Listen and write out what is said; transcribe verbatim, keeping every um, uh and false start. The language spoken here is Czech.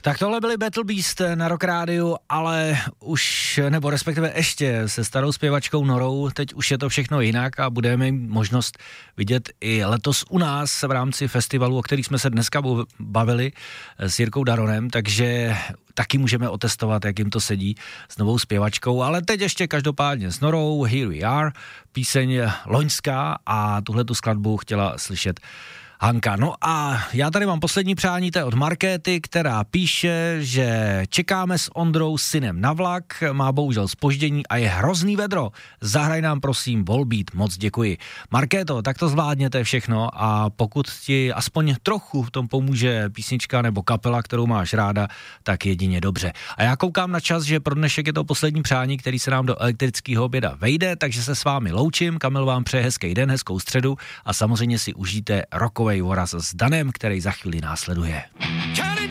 Tak tohle byly Battle Beast na Rock Rádiu, ale už, nebo respektive ještě se starou zpěvačkou Norou, teď už je to všechno jinak a budeme mít možnost vidět i letos u nás v rámci festivalu, o kterých jsme se dneska bavili s Jirkou Daronem, takže taky můžeme otestovat, jak jim to sedí s novou zpěvačkou, ale teď ještě každopádně s Norou, Here We Are, píseň loňská a tuhletu skladbu chtěla slyšet Hanka. No a já tady mám poslední přání, to je od Markéty, která píše, že čekáme s Ondrou synem na vlak, má bohužel zpoždění a je hrozný vedro. Zahraj nám prosím Volbeat, moc děkuji. Markéto, tak to zvládněte všechno a pokud ti aspoň trochu v tom pomůže písnička nebo kapela, kterou máš ráda, tak jedině dobře. A já koukám na čas, že pro dnešek je to poslední přání, který se nám do elektrického oběda vejde, takže se s vámi loučím. Kamil vám přeje hezký den, hezkou středu a samozřejmě si užijte rokové voraz s Danem, který za chvíli následuje.